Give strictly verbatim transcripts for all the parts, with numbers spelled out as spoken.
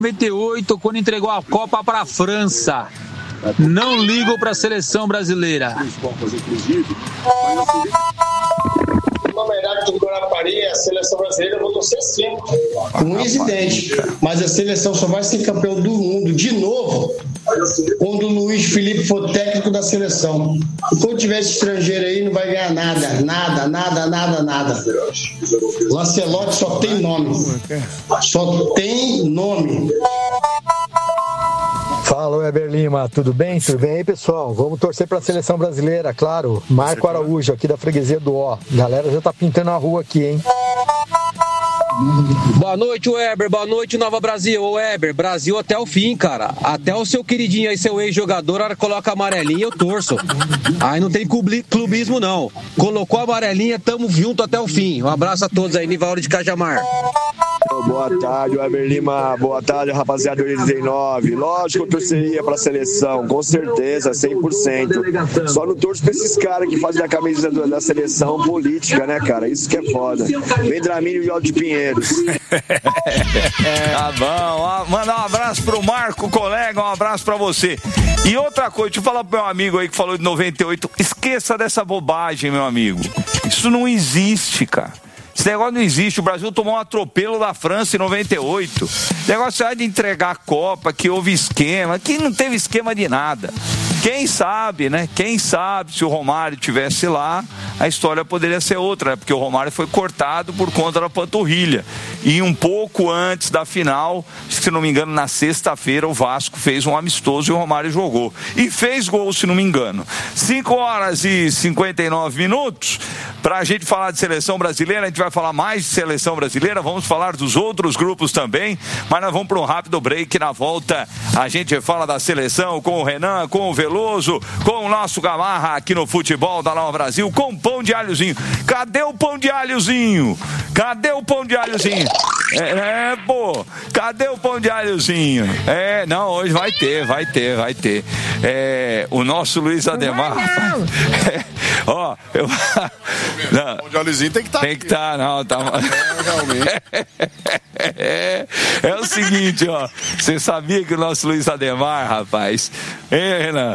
noventa e oito, quando entregou a Copa para a França. Não ligo para a seleção brasileira. Na verdade, do Guarapari, a seleção brasileira voltou a ser sim. Coincidente. Mas a seleção só vai ser campeão do mundo de novo quando o Luiz Felipe for técnico da seleção. Enquanto tiver esse estrangeiro aí, não vai ganhar nada. Nada, nada, nada, nada. Lancelotti só tem nome. Só tem nome. Fala, Weber Lima, tudo bem? Tudo bem aí, pessoal? Vamos torcer para a seleção brasileira, claro. Marco Araújo, aqui da freguesia do Ó. Galera já tá pintando a rua aqui, hein? Boa noite, Weber. Boa noite, Nova Brasil. Ô, Weber, Brasil até o fim, cara. Até o seu queridinho aí, seu ex-jogador, a hora que coloca a amarelinha, eu torço. Aí não tem clubismo, não. Colocou a amarelinha, tamo junto até o fim. Um abraço a todos aí, Nivaldo de Cajamar. Boa tarde, Weber Lima. Boa tarde, rapaziada do oitenta e nove. Lógico que eu torceria pra seleção, com certeza, cem por cento. Só não torço pra esses caras que fazem da camisa da seleção política, né, cara? Isso que é foda. Vem Dramínio e Aldo de Pinheiros. Tá bom. Manda um abraço pro Marco, colega, um abraço pra você. E outra coisa, deixa eu falar pro meu amigo aí que falou de noventa e oito. Esqueça dessa bobagem, meu amigo. Isso não existe, cara. Esse negócio não existe. O Brasil tomou um atropelo da França em noventa e oito. O negócio é de entregar a Copa, que houve esquema, que não teve esquema de nada. Quem sabe, né? Quem sabe se o Romário estivesse lá, a história poderia ser outra, né? Porque o Romário foi cortado por conta da panturrilha. E um pouco antes da final, se não me engano, na sexta-feira, o Vasco fez um amistoso e o Romário jogou. E fez gol, se não me engano. cinco horas e cinquenta e nove minutos. Pra gente falar de seleção brasileira, a gente vai falar mais de seleção brasileira, vamos falar dos outros grupos também, mas nós vamos para um rápido break. Na volta a gente fala da seleção com o Renan, com o Veloso, com o nosso Gamarra aqui no Futebol da Nova Brasil, com pão de alhozinho. Cadê o pão de alhozinho? Cadê o pão de alhozinho? É, é, pô, cadê o pão de alhozinho? É, não, hoje vai ter, vai ter, vai ter. É, o nosso Luiz Ademar, rapaz, é, ó, eu... Não, o pão de alhozinho tem que estar tá Tem que estar, tá, não, tá... É, realmente. É, é o seguinte, ó, você sabia que o nosso Luiz Ademar, rapaz, hein, Renan?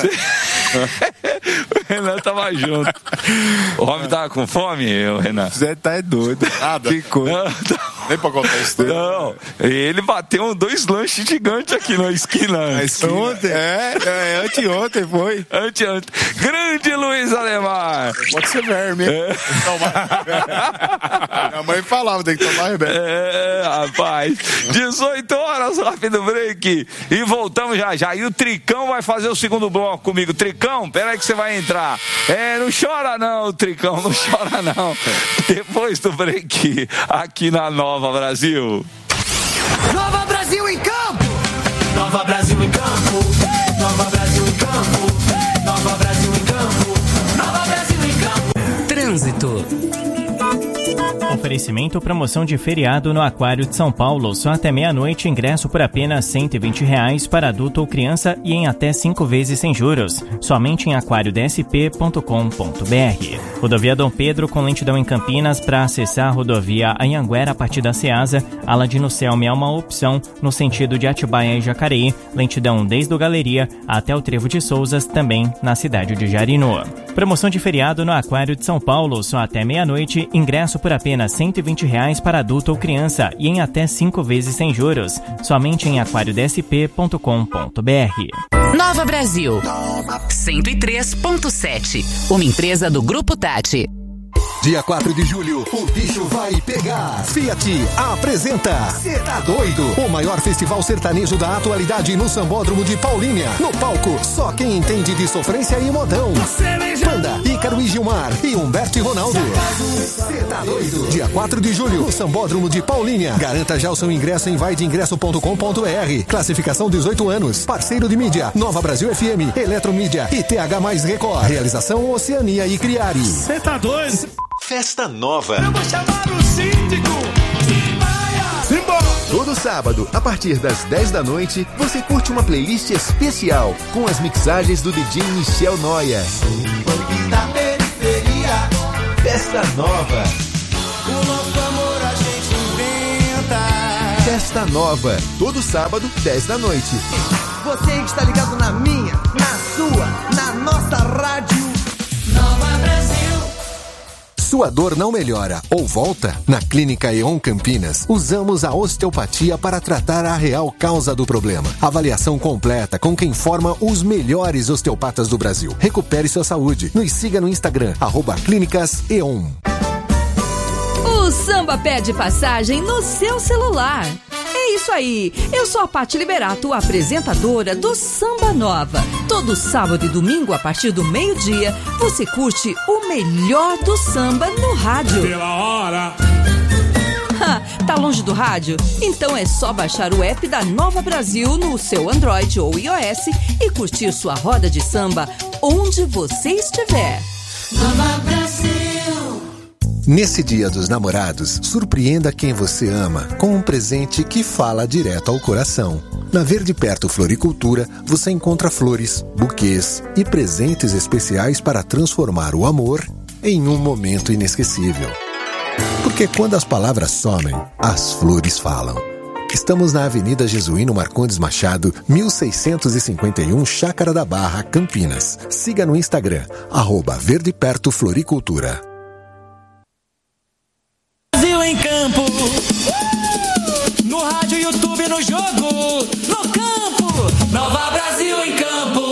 O Renan tava junto. O homem tava com fome, o Renan? Você tá é doido. Nada. Que coisa. Não, não. Nem pra contar isso. Não, ele bateu dois lanches gigantes aqui na esquina. Na esquina. Ontem? É, é, anteontem foi. Anteontem. Grande Luiz Ademar. Pode ser verme, hein? É. Minha mãe falava, tem que tomar remédio. É, rapaz. dezoito horas, rápido break. E voltamos já já. E o Tricão vai fazer o segundo bloco comigo. Tricão, peraí que você vai entrar. É, não chora não, Tricão, não chora não. Depois do break, aqui na Nova Brasil. Nova Brasil em campo! Nova Brasil em campo! Nova Brasil em campo! Nova Brasil em campo! Nova Brasil em campo! Trânsito. Oferecimento promoção de feriado no Aquário de São Paulo. Só até meia-noite, ingresso por apenas cento e vinte reais para adulto ou criança e em até cinco vezes sem juros. Somente em aquário d s p ponto com ponto b r. Rodovia Dom Pedro com lentidão em Campinas para acessar a rodovia Anhanguera a partir da Ceasa. Aladino Selme é uma opção no sentido de Atibaia e Jacareí. Lentidão desde o Galeria até o Trevo de Souzas, também na cidade de Jarinu. Promoção de feriado no Aquário de São Paulo. Só até meia-noite, ingresso por apenas cento e vinte reais para adulto ou criança e em até cinco vezes sem juros. Somente em aquário d s p ponto com ponto b r. Nova Brasil, cento e três ponto sete. Uma empresa do Grupo Tati. Dia quatro de julho, o bicho vai pegar. Fiat apresenta Cê tá doido? O maior festival sertanejo da atualidade no Sambódromo de Paulínia. No palco, só quem entende de sofrência e modão. Panda, Ícaro e Gilmar e Humberto e Ronaldo. Cê tá doido? Dia quatro de julho, no Sambódromo de Paulínia. Garanta já o seu ingresso em vai de ingresso ponto com ponto b r. Classificação dezoito anos. Parceiro de mídia, Nova Brasil F M, Eletromídia e T H mais Record. Realização Oceania e Criari. Cê tá doido? Festa Nova. Eu vou chamar o síndico. Todo sábado, a partir das dez da noite, você curte uma playlist especial com as mixagens do D J Michel Noia. Da periferia. Festa Nova. O nosso amor a gente inventa. Festa Nova, todo sábado, dez da noite. Você está ligado na minha, na sua, na nossa rádio Nova Brasil. Sua dor não melhora ou volta? Na Clínica E.ON Campinas, usamos a osteopatia para tratar a real causa do problema. Avaliação completa com quem forma os melhores osteopatas do Brasil. Recupere sua saúde. Nos siga no Instagram, arroba Clínicas E.ON. O samba pede passagem no seu celular. É isso aí, eu sou a Paty Liberato, apresentadora do Samba Nova. Todo sábado e domingo, a partir do meio-dia, você curte o melhor do samba no rádio. Pela hora. Tá longe do rádio? Então é só baixar o app da Nova Brasil no seu Android ou iOS e curtir sua roda de samba onde você estiver. Nova Brasil. Nesse Dia dos Namorados, surpreenda quem você ama com um presente que fala direto ao coração. Na Verde Perto Floricultura, você encontra flores, buquês e presentes especiais para transformar o amor em um momento inesquecível. Porque quando as palavras somem, as flores falam. Estamos na Avenida Jesuíno Marcondes Machado, mil seiscentos e cinquenta e um, Chácara da Barra, Campinas. Siga no Instagram, arroba Verde Perto Floricultura. Brasil em campo, no rádio, YouTube, no jogo, no campo, Nova Brasil em campo.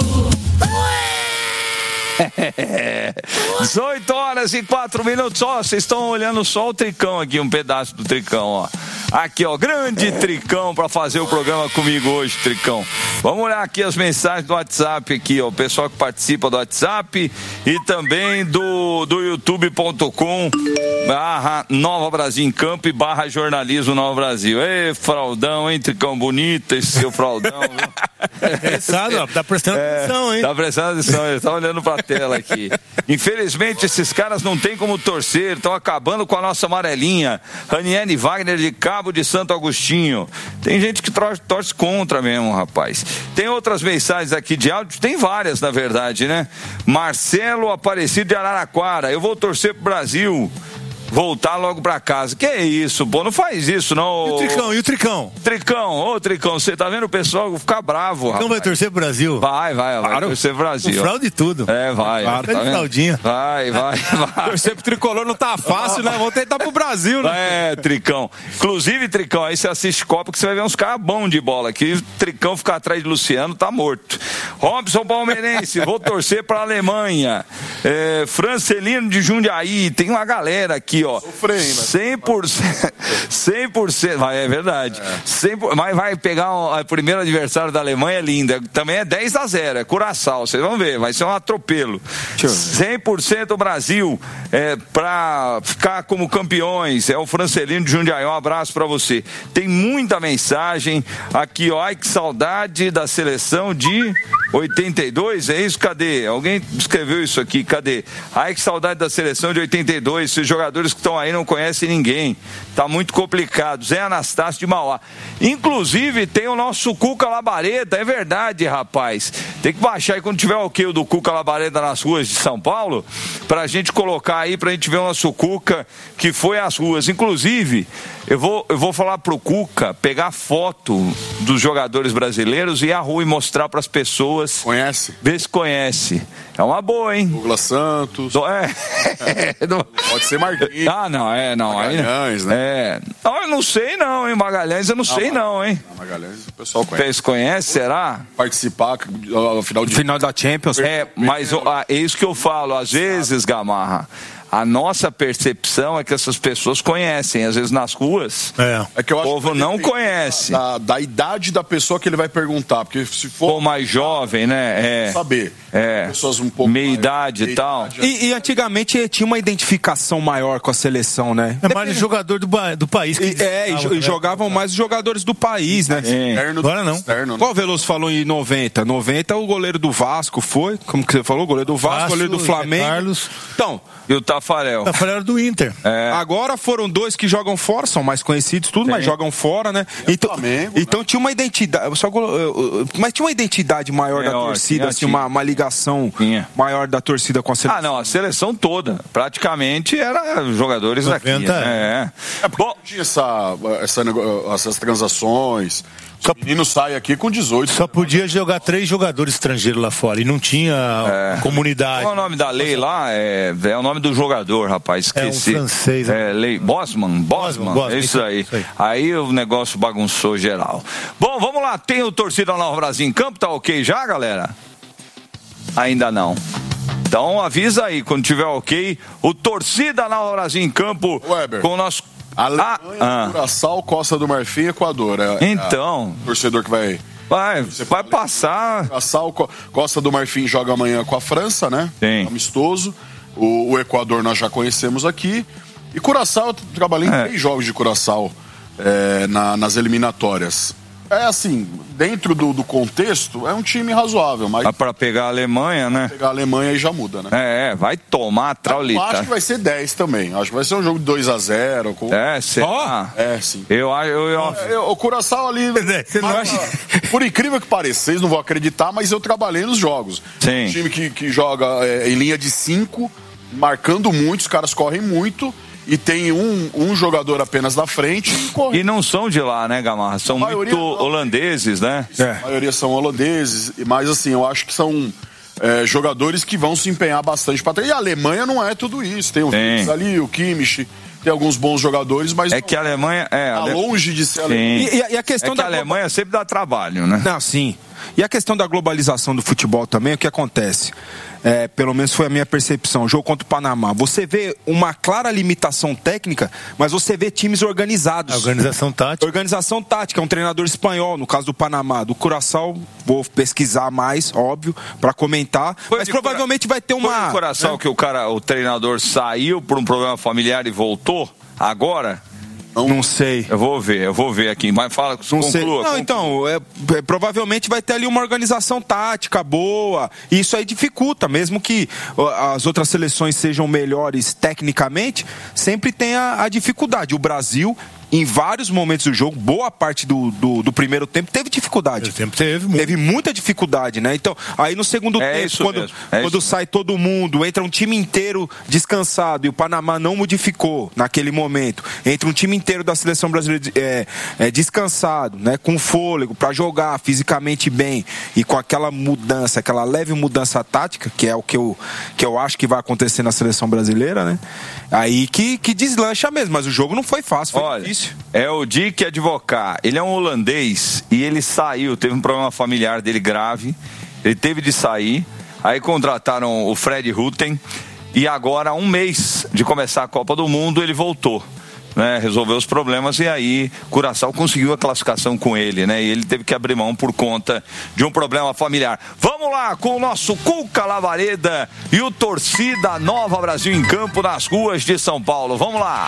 dezoito horas e quatro minutos, ó, vocês estão olhando só o Tricão aqui, um pedaço do Tricão, ó. Aqui, ó, grande Tricão pra fazer o programa comigo hoje, Tricão. Vamos olhar aqui as mensagens do WhatsApp aqui, ó, o pessoal que participa do WhatsApp e também do, do youtube ponto com barra Nova Brasil em Campo e barra Jornalismo Nova Brasil. Ê, fraldão, hein, Tricão, bonito esse seu fraldão, viu? Pensado, ó, tá prestando É, atenção, hein? Tá prestando atenção, ele tá olhando pra tela aqui. Infelizmente, esses caras não tem como torcer, estão acabando com a nossa amarelinha. Ranieri Wagner de Cabo de Santo Agostinho. Tem gente que torce, torce contra mesmo, rapaz. Tem outras mensagens aqui de áudio, tem várias, na verdade, né? Marcelo Aparecido de Araraquara, eu vou torcer pro Brasil voltar logo pra casa. Que é isso, pô? Não faz isso, não. E o Tricão? E o Tricão? Tricão, ô Tricão, você tá vendo o pessoal ficar bravo, rapaz. Não vai torcer pro Brasil? Vai, vai, vai Claro. torcer pro Brasil. Com fraude e tudo. É, vai. Claro, tá tá de vendo? fraldinha. Vai, vai, vai. Torcer pro Tricolor não tá fácil, né? Vamos tentar pro Brasil, né? É, Tricão. Inclusive, Tricão, aí você assiste Copa que você vai ver uns caras bons de bola. Aqui, Tricão ficar atrás de Luciano, tá morto. Robson Palmeirense, vou torcer pra Alemanha. É, Francelino de Jundiaí, tem uma galera aqui, ó. Sofrendo, cem por cento. cem por cento. Vai, é verdade. cem por cento, mas vai pegar o um, primeiro adversário da Alemanha, é linda. Também é dez a zero, é Curaçao. Vocês vão ver, vai ser um atropelo. cem por cento Brasil é, pra ficar como campeões. É o Francelino de Jundiaí. Um abraço pra você. Tem muita mensagem aqui, ó. Ai, que saudade da seleção de oitenta e dois, é isso? Cadê? Alguém escreveu isso aqui, cadê? Ai, que saudade da seleção de oitenta e dois, esses jogadores que estão aí não conhecem ninguém, tá muito complicado. Zé Anastácio de Mauá. Inclusive tem o nosso Cuca Labareda, é verdade, rapaz. Tem que baixar aí quando tiver o que do Cuca Labareda nas ruas de São Paulo, pra gente colocar aí, pra gente ver o nosso Cuca que foi às ruas. Inclusive, eu vou, eu vou falar pro Cuca pegar foto dos jogadores brasileiros e ir à rua e mostrar pras pessoas. Conhece? Vê se conhece. É uma boa, hein? Douglas Santos. Do, é. é. Pode ser Marquinhos. Ah, não, é, não. Magalhães, aí, né? É. Não, eu não sei não, hein? Magalhães eu não, não sei não, hein? Magalhães o pessoal conhece. Vocês conhecem, será? Participar ao final, de... final da Champions. É, mas ah, é isso que eu falo. Às vezes, Gamarra, a nossa percepção é que essas pessoas conhecem, às vezes nas ruas, é. É que eu acho o povo que não conhece. Da, da idade da pessoa que ele vai perguntar, porque se for... Ou mais jovem, né? É. Saber. É. Pessoas um pouco meia idade e tal. E, e antigamente tinha uma identificação maior com a seleção, né? É mais jogador do, do país. Que e, é, e, e jogavam mais os jogadores do país, né? É. Agora não. Externo, Qual o Veloso falou em noventa? noventa o goleiro do Vasco foi, como que você falou? O goleiro do Vasco, Vasco, goleiro do Flamengo. Carlos. Então... E o Tafarel. Tafarel era do Inter. É. Agora foram dois que jogam fora, são mais conhecidos tudo, Sim. mas jogam fora, né? É então, Flamengo, então né? tinha uma identidade, só, mas tinha uma identidade maior, maior da torcida, assim, uma, uma ligação ligação Tinha. maior da torcida com a seleção. Ah, não, a seleção toda. Praticamente era jogadores daqui. Né? É porque não tinha essa, essa, essas transações. O menino sai aqui com dezoito. Só podia jogar três jogadores estrangeiros lá fora e não tinha é. comunidade. Qual é o nome da lei lá? É, é o nome do jogador, rapaz. Esqueci. É um francês. É, lei Bosman? Bosman, Bosman. É isso aí. isso aí. Aí o negócio bagunçou geral. Bom, vamos lá. Tem o Torcida Nova Brasil em campo? Tá ok já, galera? Ainda não. Então avisa aí, quando tiver ok, o Torcida Nova Brasil em campo Weber. com o nosso... Alemanha, ah, Curaçao, Costa do Marfim e Equador. É, então. É o torcedor que vai... Vai, vai passar. Curaçao, Costa do Marfim joga amanhã com a França, né? Sim. Amistoso. O, o Equador nós já conhecemos aqui. E Curaçao, eu trabalhei em é. três jogos de Curaçao é, na, nas eliminatórias. É assim, dentro do, do contexto, é um time razoável, mas... Para pegar a Alemanha, né? Pegar a Alemanha aí já muda, né? É, vai tomar a traulita. Eu acho que vai ser dez também. Acho que vai ser um jogo de dois a zero. Com... É, será? Oh? É, sim. Eu acho... Eu, eu... eu, o Curaçao ali... Você não acha... Por incrível que pareça, vocês não vão acreditar, mas eu trabalhei nos jogos. Sim. Um time que, que joga é, em linha de cinco, marcando muito, os caras correm muito... E tem um, um jogador apenas na frente. E não são de lá, né, Gamarra? São muito holandeses, né? É. A maioria são holandeses, mas assim, eu acho que são é, jogadores que vão se empenhar bastante para trás. E a Alemanha não é tudo isso. Tem o Vitz ali, o Kimmich, tem alguns bons jogadores, mas... É que a Alemanha... É, tá Ale... longe de ser a Alemanha. E, e a questão é que da a Alemanha sempre dá trabalho, né? Não, sim. E a questão da globalização do futebol também, o que acontece? É, pelo menos foi a minha percepção, o jogo contra o Panamá, você vê uma clara limitação técnica, mas você vê times organizados. A organização tática. Organização tática, um treinador espanhol, no caso do Panamá, do Curaçao, vou pesquisar mais, óbvio, para comentar, foi mas provavelmente cura... vai ter uma... Foi no Curaçao é? que o cara, o treinador saiu por um problema familiar e voltou agora? Não, não sei. Eu vou ver, eu vou ver aqui. Mas fala, não conclua. Sei. Não, conclua. então, é, é, provavelmente vai ter ali uma organização tática boa. E isso aí dificulta, mesmo que as outras seleções sejam melhores tecnicamente, sempre tem a, a dificuldade. O Brasil, em vários momentos do jogo, boa parte do, do, do primeiro tempo, teve dificuldade. Tempo teve, muito. teve muita dificuldade, né? Então, aí no segundo é tempo, quando, é quando sai todo mundo, entra um time inteiro descansado e o Panamá não modificou naquele momento, entra um time inteiro da seleção brasileira é, é, descansado, né? Com fôlego, para jogar fisicamente bem e com aquela mudança, aquela leve mudança tática, que é o que eu, que eu acho que vai acontecer na seleção brasileira, né? Aí que, que deslancha mesmo, mas o jogo não foi fácil, foi Olha, difícil. É o Dick Advocar, ele é um holandês e ele saiu, teve um problema familiar dele grave, ele teve de sair, aí contrataram o Fred Rutten e agora, um mês de começar a Copa do Mundo, ele voltou. Né, resolveu os problemas e aí Curaçao conseguiu a classificação com ele, né? E ele teve que abrir mão por conta de um problema familiar. Vamos lá com o nosso Cuca Lavareda e o Torcida Nova Brasil em campo nas ruas de São Paulo. Vamos lá!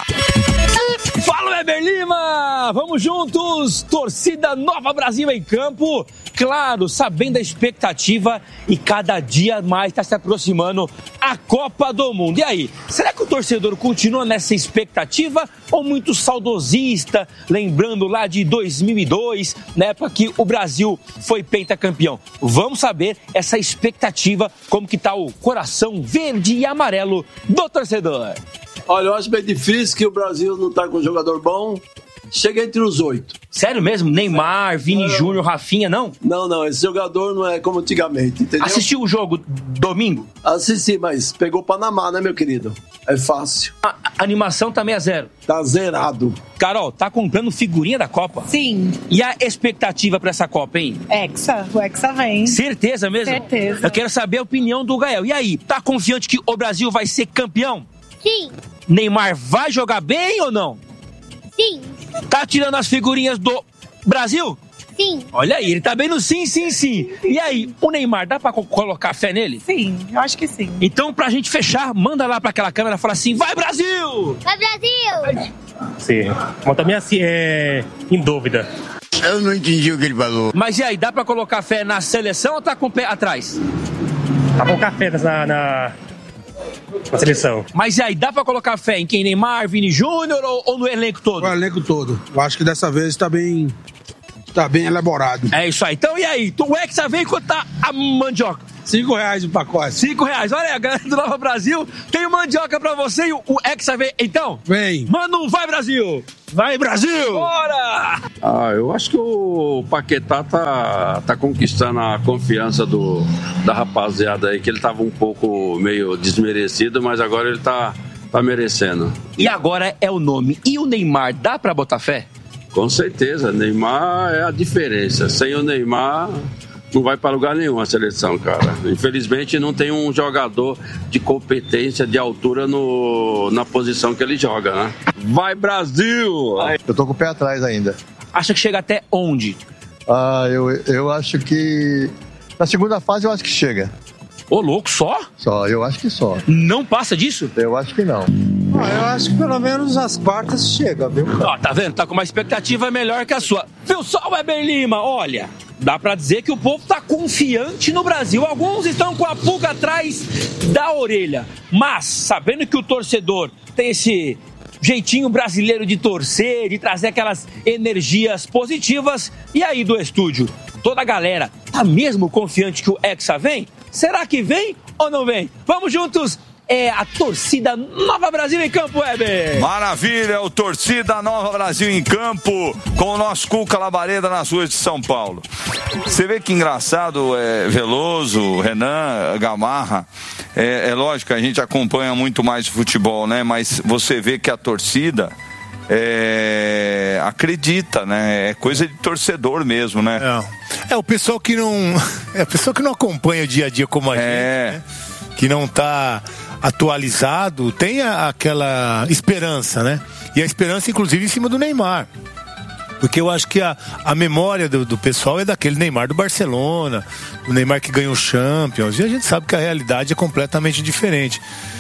Fala, Weber Lima! Vamos juntos! Torcida Nova Brasil em campo. Claro, sabendo a expectativa e cada dia mais está se aproximando a Copa do Mundo. E aí, será que o torcedor continua nessa expectativa ou muito saudosista, lembrando lá de dois mil e dois, na época que o Brasil foi pentacampeão? Vamos saber essa expectativa, como que tá o coração verde e amarelo do torcedor. Olha, eu acho bem difícil que o Brasil não tá com um jogador bom. Chega entre os oito. Sério mesmo? Neymar, Vini Júnior, Rafinha, não? Não, não. Esse jogador não é como antigamente, entendeu? Assistiu o jogo domingo? Assisti, mas pegou o Panamá, né, meu querido? É fácil. A, a animação também é zero? Tá zerado. Carol, tá comprando figurinha da Copa? Sim. E a expectativa pra essa Copa, hein? Hexa. O Hexa vem. Certeza mesmo? Certeza. Eu quero saber a opinião do Gael. E aí, tá confiante que o Brasil vai ser campeão? Sim. Neymar vai jogar bem ou não? Sim. Tá tirando as figurinhas do Brasil? Sim. Olha aí, ele tá bem no sim, sim, sim. E aí, o Neymar, dá pra colocar fé nele? Sim, eu acho que sim. Então, pra gente fechar, manda lá pra aquela câmera e fala assim, vai Brasil! Vai Brasil! Sim, mas também assim, é em dúvida. Eu não entendi o que ele falou. Mas e aí, dá pra colocar fé na seleção ou tá com o pé atrás? Tá com café na... na... na seleção. Mas e aí, dá pra colocar fé em quem? Neymar, Vini Júnior ou, ou no elenco todo? O elenco todo. Eu acho que dessa vez tá bem, tá bem elaborado. É isso aí. Então e aí? O Hexa vem enquanto tá a mandioca. Cinco reais o pacote. Cinco reais. Olha aí, a galera do Nova Brasil tem mandioca pra você e o, o Hexa vem. Então, vem. Manda um vai, Brasil! Vai, Brasil! Bora! Ah, eu acho que o Paquetá tá, tá conquistando a confiança do, da rapaziada aí, que ele tava um pouco meio desmerecido, mas agora ele tá, tá merecendo. E agora é o nome. E o Neymar, dá pra botar fé? Com certeza, Neymar é a diferença. Sem o Neymar, não vai para lugar nenhum a seleção, cara. Infelizmente, não tem um jogador de competência, de altura no, na posição que ele joga, né? Vai, Brasil! Eu tô com o pé atrás ainda. Acha que chega até onde? Ah, eu, eu acho que... Na segunda fase, eu acho que chega. Ô, louco, só? Só, eu acho que só. Não passa disso? Eu acho que não. Ah, eu acho que pelo menos as quartas chega, viu? Ó, tá vendo? Tá com uma expectativa melhor que a sua. Viu só, Weber Lima? Olha, dá pra dizer que o povo tá confiante no Brasil. Alguns estão com a pulga atrás da orelha. Mas, sabendo que o torcedor tem esse jeitinho brasileiro de torcer, de trazer aquelas energias positivas, e aí do estúdio, toda a galera tá mesmo confiante que o Hexa vem? Será que vem ou não vem? Vamos juntos! É a torcida Nova Brasil em campo, Weber. Maravilha, o torcida Nova Brasil em campo com o nosso Cuca Labareda nas ruas de São Paulo. Você vê que engraçado, é, Veloso, Renan, Gamarra. É, é lógico que a gente acompanha muito mais futebol, né? Mas você vê que a torcida é, acredita, né? É coisa de torcedor mesmo, né? É, é o pessoal que não, é o pessoal que não acompanha o dia a dia como a é. gente, né? Que não tá atualizado, tem a, aquela esperança, né? E a esperança, inclusive, em cima do Neymar. Porque eu acho que a, a memória do, do pessoal é daquele Neymar do Barcelona, o Neymar que ganhou o Champions, e a gente sabe que a realidade é completamente diferente.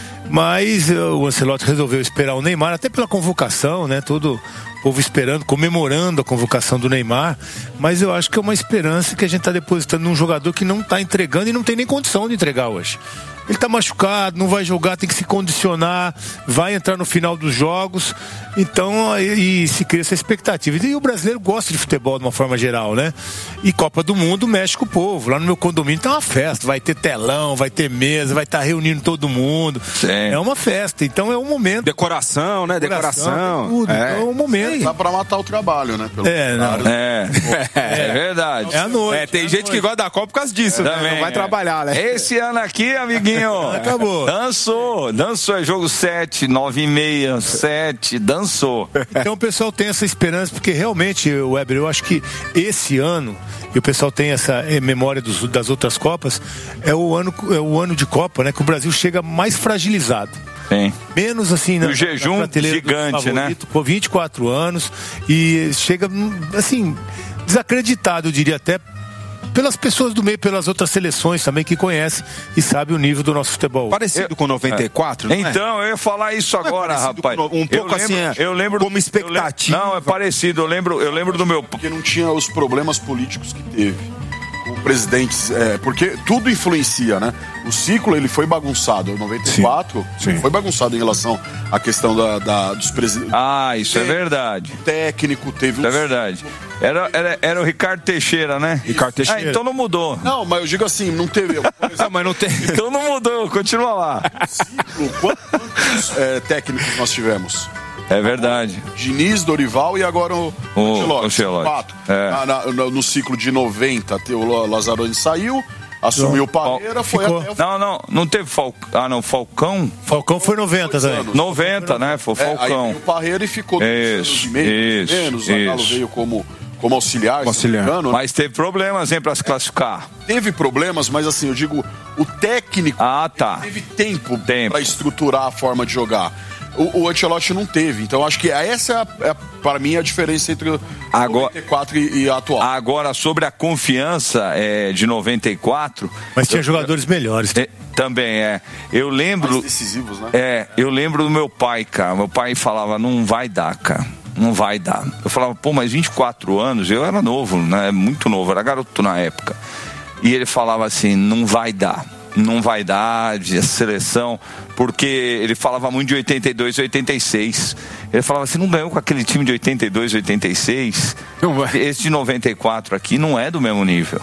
Mas uh, o Ancelotti resolveu esperar o Neymar, até pela convocação, né? Todo o povo esperando, comemorando a convocação do Neymar. Mas eu acho que é uma esperança que a gente está depositando num jogador que não está entregando e não tem nem condição de entregar hoje. Ele tá machucado, não vai jogar, tem que se condicionar, vai entrar no final dos jogos, então e, e se cria essa expectativa. E o brasileiro gosta de futebol de uma forma geral, né? E Copa do Mundo mexe com o povo. Lá no meu condomínio tá uma festa, vai ter telão, vai ter mesa, vai estar tá reunindo todo mundo. Sim. É uma festa, então é um momento. Decoração, né? Decoração. Decoração tudo. É. Então é um momento. Dá pra matar o trabalho, né? Pelo é, não. É. é, é verdade. É a noite. É, tem é gente noite. que gosta da Copa por causa disso, Também, né? Não vai é. trabalhar, né? Esse ano aqui, amiguinho. Acabou. Dançou, dançou. É jogo sete, nove e meia, sete, dançou. Então o pessoal tem essa esperança, porque realmente, Weber, eu acho que esse ano, e o pessoal tem essa memória dos, das outras Copas, é o, ano, é o ano de Copa, né? Que o Brasil chega mais fragilizado. Sim. Menos assim, o jejum gigante, né? Com vinte e quatro anos e chega, assim, desacreditado, eu diria até, pelas pessoas do meio, pelas outras seleções também que conhecem e sabem o nível do nosso futebol. Parecido eu, com noventa e quatro, é. Não é? Então, eu ia falar isso não agora, é rapaz. No, um pouco eu lembro, assim, é, eu lembro como expectativa. Eu lembro, não, é parecido. Eu lembro, eu lembro do meu... Porque não tinha os problemas políticos que teve. O presidente, é, porque tudo influencia, né? O ciclo, ele foi bagunçado. Em noventa e quatro, sim, sim. foi bagunçado em relação à questão da, da, dos presidentes. Ah, isso é verdade. Técnico, teve isso um... é verdade. Era, era, era o Ricardo Teixeira, né? Ricardo Teixeira. Ah, então não mudou. Não, mas eu digo assim, não teve... Por exemplo, mas não teve. Então não mudou, continua lá. Ciclo, quantos é, técnicos nós tivemos? É verdade. Diniz, Dorival e agora o Ancelotti. É. Na, na, no ciclo de noventa, o Lazzaroni saiu, assumiu o Parreira, foi ficou. até o... Não, não, não teve Falcão. Ah, não, Falcão. Falcão foi noventa também. noventa, né? Foi o Falcão. É, aí veio o Parreira e ficou dois anos e meio, isso, menos. O Zagallo veio como, como auxiliar, auxiliar. Engano, mas teve problemas, hein, pra se classificar. Teve problemas, mas assim, eu digo, o técnico ah, tá. teve tempo, tempo. pra estruturar a forma de jogar. O, o Ancelotti não teve, então acho que essa é, a, é para mim a diferença entre agora, noventa e quatro e, e a atual. Agora, sobre a confiança é, de noventa e quatro... Mas tinha eu, jogadores melhores. É, também é. Eu lembro... Mais decisivos, né? É, eu lembro do meu pai, cara. Meu pai falava, não vai dar, cara. Não vai dar. Eu falava, pô, mas vinte e quatro anos, eu era novo, né? Muito novo, era garoto na época. E ele falava assim, não vai dar. Não vai dar de seleção, porque ele falava muito de oitenta e dois e oitenta e seis. Ele falava assim, não ganhou com aquele time de oitenta e dois e oitenta e seis. Esse de noventa e quatro aqui não é do mesmo nível.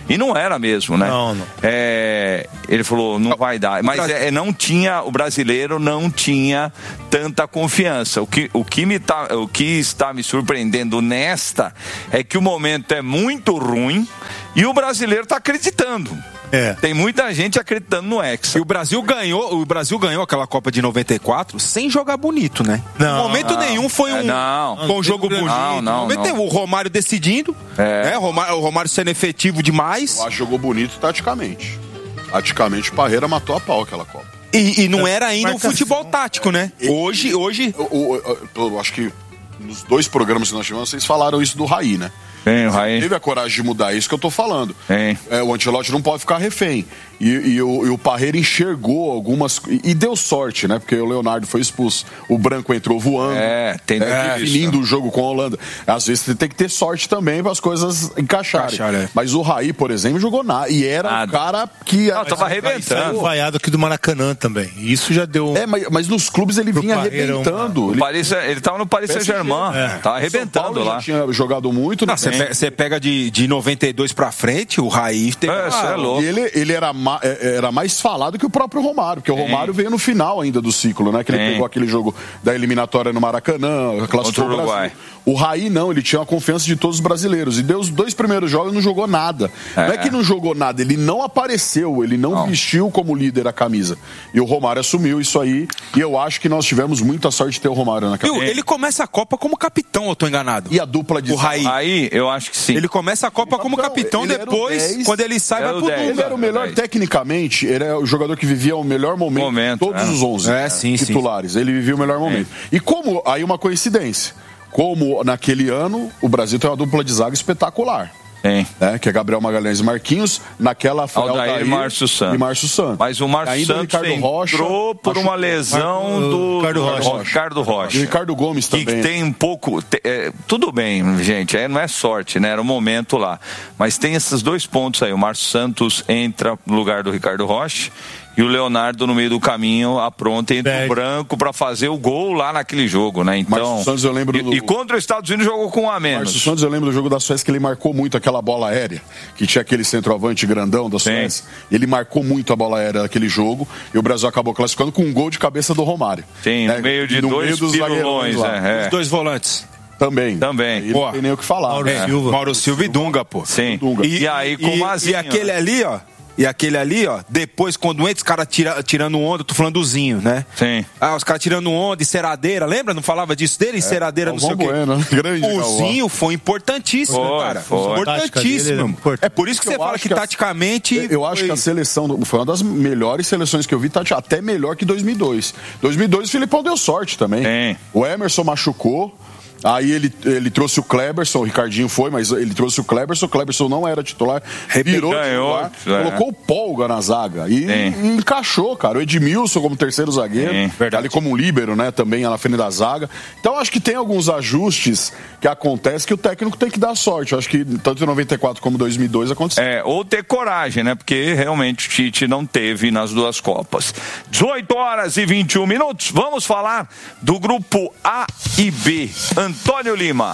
E não era mesmo, né? Não, não. É, ele falou, não vai dar. Mas é, não tinha, o brasileiro não tinha tanta confiança. O que, o que, me tá, o que está me surpreendendo nesta é que o momento é muito ruim e o brasileiro está acreditando. É. Tem muita gente acreditando no Hexa. E o Brasil ganhou, o Brasil ganhou aquela Copa de noventa e quatro sem jogar bonito, né? Não, em momento não, nenhum foi um, é, não. foi um jogo bonito. Não, não, em momento não. nenhum, o Romário decidindo, É. né? o, Romário, o Romário sendo efetivo demais. Eu acho que jogou bonito taticamente. Taticamente, o Parreira matou a pau aquela Copa. E, e não era ainda um Marcação. futebol tático, né? Hoje, hoje... Eu, eu, eu, eu acho que nos dois programas que nós tivemos, vocês falaram isso do Raí, né? Tem, o Raí. Teve a coragem de mudar, é isso que eu tô falando. Tem. É, o Ancelotti não pode ficar refém. E, e, o, e o Parreira enxergou algumas. E, e deu sorte, né? Porque o Leonardo foi expulso. O Branco entrou voando. É, tem é, definindo o jogo com a Holanda. Às vezes você tem que ter sorte também para as coisas encaixarem. Encaixar, é. Mas o Raí, por exemplo, jogou nada. E era Nada. o cara que. Não, tava arrebentando. Saiu vaiado aqui do Maracanã também. Isso já deu. É, mas, mas nos clubes ele Pro vinha Parreira, arrebentando. O Ele, Paris, ele tava no Paris Saint-Germain. É. Tava arrebentando São Paulo lá. já tinha jogado muito. Não, né? você pega, você pega de, de noventa e dois pra frente, o Raí teve... É, você é louco. E ele, ele era, ma, era mais falado que o próprio Romário, porque o Romário veio no final ainda do ciclo, né? Que ele Sim. pegou aquele jogo da eliminatória no Maracanã, classificou Contra o o Uruguai. Brasil. O Raí não, ele tinha a confiança de todos os brasileiros. E deu os dois primeiros jogos e não jogou nada. É. Não é que não jogou nada, ele não apareceu, ele não, Não. vestiu como líder a camisa. E o Romário assumiu isso aí. E eu acho que nós tivemos muita sorte de ter o Romário naquela. Viu? Ele começa a Copa como capitão, eu tô enganado. E a dupla de O Raí. Aí, eu acho que sim. Ele começa a Copa como Capitão, capitão, ele era o depois, dez. quando ele sai, Era vai o pro dez. Dunga. Ele era o melhor dez. tecnicamente, ele é o jogador que vivia o melhor momento, Momento, todos é. os onze É, sim, sim. titulares. Ele vivia o melhor momento. E como, aí uma coincidência, como naquele ano o Brasil tem uma dupla de zaga espetacular. Tem. Né, que é Gabriel Magalhães e Marquinhos, naquela foi Aldair e Márcio Santos. E Márcio Santos. Mas o Márcio Ainda o Santos Ricardo Rocha, entrou por acho- uma lesão Mar- do Ricardo Rocha. do Ricardo Rocha. E o Ricardo Gomes Que também. tem um pouco. te- é, tudo bem, gente, é, não é sorte, né? Era o momento lá. Mas tem esses dois pontos aí. O Márcio Santos entra no lugar do Ricardo Rocha e o Leonardo, no meio do caminho, apronta e entra Perde. o Branco pra fazer o gol lá naquele jogo, né? Então. Márcio Santos, eu lembro e, do- e contra os Estados Unidos jogou com um a Márcio menos. Santos, eu lembro do jogo da Suécia que ele marcou muito aquela bola aérea, que tinha aquele centroavante grandão da Suécia. Ele marcou muito a bola aérea naquele jogo e o Brasil acabou classificando com um gol de cabeça do Romário. Sim, no né? meio de No dois meio dos pirulões, zagueirões lá. é, é. Os dois volantes. Também. Também. Aí Pô, não tem nem o que falar. Mauro né? Silva. Mauro Silva e Dunga, pô. Sim. Dunga. E, aí com o e, Mazinho. e aquele né? ali, ó. E aquele ali, ó, depois, quando entra os caras tira, tirando onda, tô falando do Zinho, né? Sim. Ah, os caras tirando onda, enceradeira, lembra? Não falava disso dele? Enceradeira, não sei o quê. Galvão Bueno, grande O Galvão. Zinho foi importantíssimo, Foi, cara. foi. Importantíssimo. Importante. É por isso que Eu você fala acho que, que a- taticamente. Eu acho foi- que a seleção do- foi uma das melhores seleções que eu vi, tá até melhor que dois mil e dois. dois mil e dois o Filipão deu sorte também. Sim. O Emerson machucou. Aí ele, ele trouxe o Kleberson, o Ricardinho foi, mas ele trouxe o Kleberson, o Kleberson não era titular, virou Ganhou, titular, é. colocou o Polga na zaga e, Sim. e encaixou, cara. O Edmilson como terceiro zagueiro, Sim, verdade. Ali como um líbero, né, também na frente da zaga. Então acho que tem alguns ajustes que acontecem que o técnico tem que dar sorte. Eu acho que tanto em noventa e quatro como em dois mil e dois aconteceu. É, ou ter coragem, né? Porque realmente o Tite não teve nas duas Copas. dezoito horas e vinte e um minutos. Vamos falar do grupo A e B. Antônio Lima.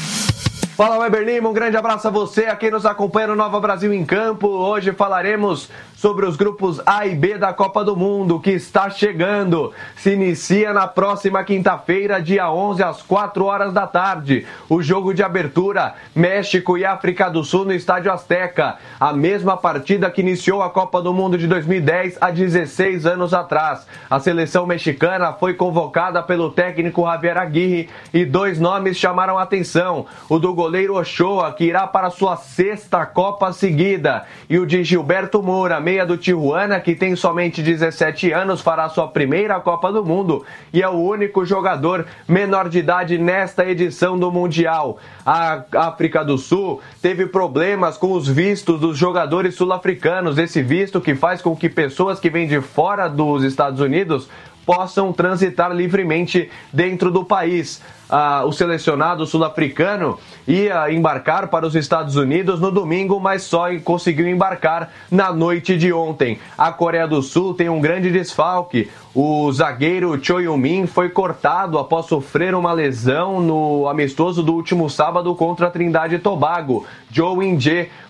Fala, Weber Lima, um grande abraço a você, a quem nos acompanha no Nova Brasil em Campo. Hoje falaremos sobre os grupos A e B da Copa do Mundo, que está chegando. Se inicia na próxima quinta-feira, dia onze, às quatro horas da tarde. O jogo de abertura, México e África do Sul no Estádio Azteca. A mesma partida que iniciou a Copa do Mundo de dois mil e dez, há dezesseis anos atrás. A seleção mexicana foi convocada pelo técnico Javier Aguirre e dois nomes chamaram a atenção. O do goleiro Ochoa, que irá para sua sexta Copa seguida, e o de Gilberto Moura, meia do Tijuana, que tem somente dezessete anos, fará sua primeira Copa do Mundo e é o único jogador menor de idade nesta edição do Mundial. A África do Sul teve problemas com os vistos dos jogadores sul-africanos, esse visto que faz com que pessoas que vêm de fora dos Estados Unidos possam transitar livremente dentro do país. Ah, o selecionado sul-africano ia embarcar para os Estados Unidos no domingo, mas só conseguiu embarcar na noite de ontem. A Coreia do Sul tem um grande desfalque. O zagueiro Cho Heung-min foi cortado após sofrer uma lesão no amistoso do último sábado contra a Trindade e Tobago. Jo In-jae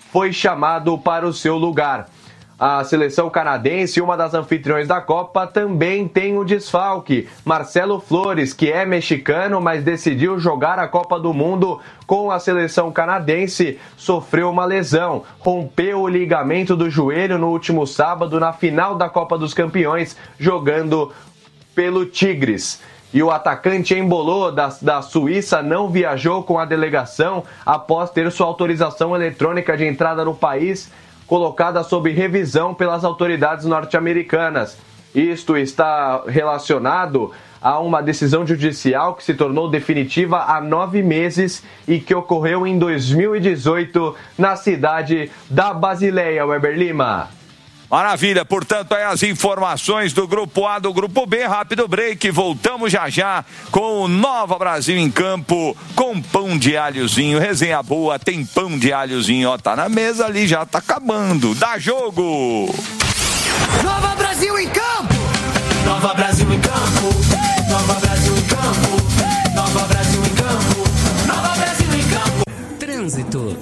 foi chamado para o seu lugar. A seleção canadense, uma das anfitriões da Copa, também tem o desfalque. Marcelo Flores, que é mexicano, mas decidiu jogar a Copa do Mundo com a seleção canadense, sofreu uma lesão. Rompeu o ligamento do joelho no último sábado, na final da Copa dos Campeões, jogando pelo Tigres. E o atacante Embolô, da, da Suíça, não viajou com a delegação após ter sua autorização eletrônica de entrada no país colocada sob revisão pelas autoridades norte-americanas. Isto está relacionado a uma decisão judicial que se tornou definitiva há nove meses e que ocorreu em dois mil e dezoito na cidade da Basileia, Weber Lima. Maravilha, portanto, aí as informações do Grupo A, do Grupo B, rápido break, voltamos já já com o Nova Brasil em Campo, com pão de alhozinho, resenha boa, tem pão de alhozinho, ó, tá na mesa ali, já tá acabando, dá jogo! Nova Brasil em Campo! Nova Brasil em Campo! Nova Brasil em Campo! Nova Brasil em Campo! Nova Brasil em Campo! Trânsito.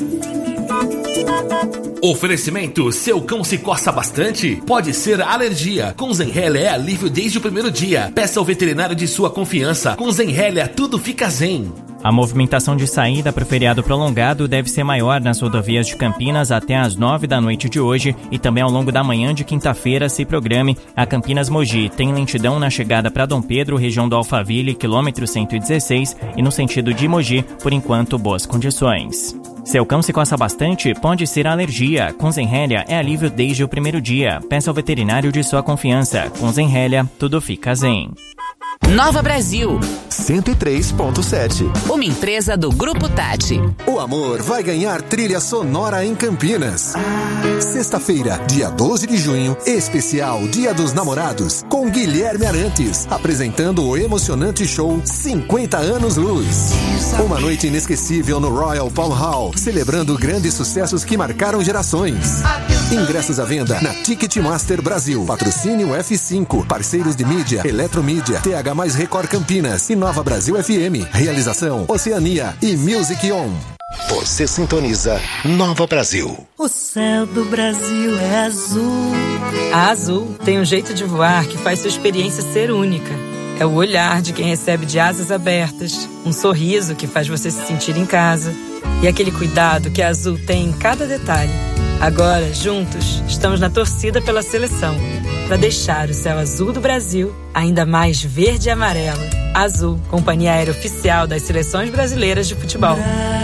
Oferecimento, seu cão se coça bastante? Pode ser alergia. Com Zenrelia é alívio desde o primeiro dia. Peça ao veterinário de sua confiança. Com Zenrelia tudo fica zen. A movimentação de saída para o feriado prolongado deve ser maior nas rodovias de Campinas até às nove da noite de hoje e também ao longo da manhã de quinta-feira. Se programe a Campinas Mogi. Tem lentidão na chegada para Dom Pedro, região do Alphaville, quilômetro cento e dezesseis, e no sentido de Mogi, por enquanto, boas condições. Seu cão se coça bastante? Pode ser alergia. Com Zenrelia é alívio desde o primeiro dia. Peça ao veterinário de sua confiança. Com Zenrelia, tudo fica zen. Nova Brasil cento e três ponto sete. Uma empresa do Grupo Tati. O amor vai ganhar trilha sonora em Campinas. Sexta-feira, dia doze de junho, especial Dia dos Namorados, com Guilherme Arantes, apresentando o emocionante show cinquenta anos Luz. Uma noite inesquecível no Royal Palm Hall, celebrando grandes sucessos que marcaram gerações. Ingressos à venda na Ticketmaster Brasil. Patrocínio F cinco, parceiros de mídia, Eletromídia, T H mais Record Campinas e Nova Brasil F M. Realização Oceania e Music On. Você sintoniza Nova Brasil. O céu do Brasil é azul. A Azul tem um jeito de voar que faz sua experiência ser única. É o olhar de quem recebe de asas abertas, um sorriso que faz você se sentir em casa e aquele cuidado que a Azul tem em cada detalhe. Agora, juntos, estamos na torcida pela seleção, para deixar o céu azul do Brasil ainda mais verde e amarelo. Azul, companhia aérea oficial das seleções brasileiras de futebol.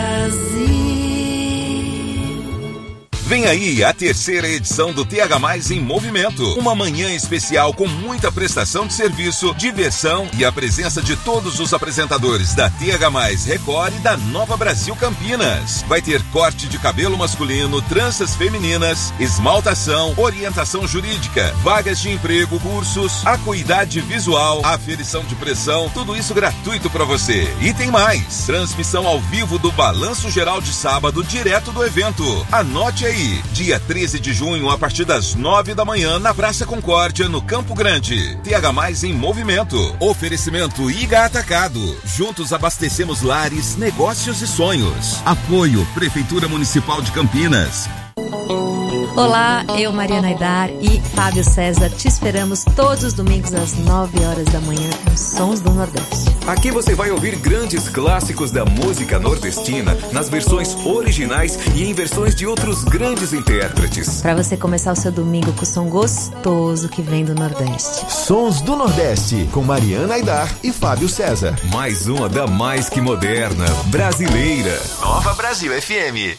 Vem aí a terceira edição do T H mais em Movimento. Uma manhã especial com muita prestação de serviço, diversão e a presença de todos os apresentadores da T H mais Record e da Nova Brasil Campinas. Vai ter corte de cabelo masculino, tranças femininas, esmaltação, orientação jurídica, vagas de emprego, cursos, acuidade visual, aferição de pressão, tudo isso gratuito para você. E tem mais, transmissão ao vivo do Balanço Geral de sábado, direto do evento. Anote aí. Dia treze de junho, a partir das nove da manhã, na Praça Concórdia, no Campo Grande. T H mais em Movimento. Oferecimento I G A Atacado. Juntos abastecemos lares, negócios e sonhos. Apoio Prefeitura Municipal de Campinas. Olá, eu, Mariana Aidar e Fábio César, te esperamos todos os domingos às nove horas da manhã com Sons do Nordeste. Aqui você vai ouvir grandes clássicos da música nordestina nas versões originais e em versões de outros grandes intérpretes. Para você começar o seu domingo com o som gostoso que vem do Nordeste. Sons do Nordeste, com Mariana Aidar e Fábio César. Mais uma da mais que moderna, brasileira. Nova Brasil F M.